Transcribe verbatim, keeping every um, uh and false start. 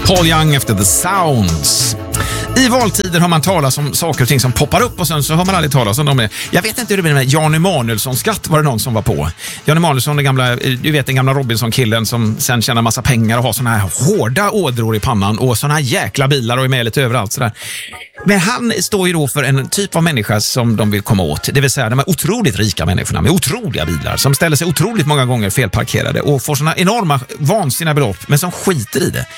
Paul Young efter The Sounds. I valtider har man talat om saker och ting som poppar upp och sen så har man aldrig talat om dem. Jag vet inte hur det blir med Jan Emanuelsson-skatt var det någon som var på. Jan Emanuelsson, den gamla, du vet den gamla Robinson-killen som sen tjänar massa pengar och har såna här hårda ådror i pannan och såna här jäkla bilar och är med lite överallt sådär. Men han står ju då för en typ av människa som de vill komma åt. Det vill säga de är otroligt rika människorna med otroliga bilar som ställer sig otroligt många gånger felparkerade och får såna enorma vansinniga belopp men som skiter i det.